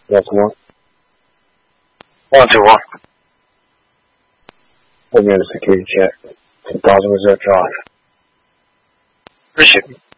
Baltimore. 121. Put me in a security check. 1000 Reserve Drive. Appreciate it.